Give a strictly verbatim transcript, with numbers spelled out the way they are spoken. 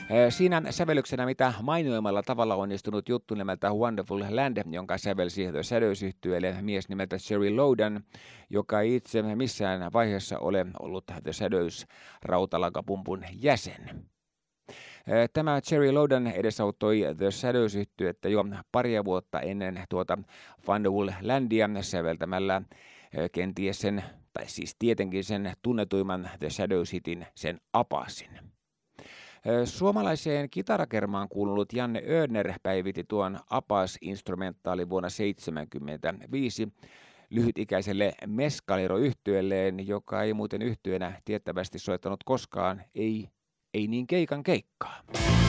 Siinä sävellyksenä mitä mainioimalla tavalla onnistunut juttu nimeltä Wonderful Land, jonka sävelsi The Shadows-yhtyeelle mies nimeltä Jerry Loudon, joka ei itse missään vaiheessa ole ollut The Shadows rautalankapumpun jäsen. Tämä Jerry Loudon edesauttoi The Shadows-yhtyettä jo paria vuotta ennen tuota Wonderful Landia säveltämällä kenties sen, tai siis tietenkin sen tunnetuimman The Shadows-hitin, sen Apasin. Suomalaiseen kitarakermaan kuulunut Janne Öhrner päivitti tuon Apas-instrumentaalin vuonna tuhatyhdeksänsataaseitsemänkymmentäviisi lyhytikäiselle Meskalero-yhtyeelleen, joka ei muuten yhtyeenä tiettävästi soittanut koskaan, ei, ei niin keikan keikkaa.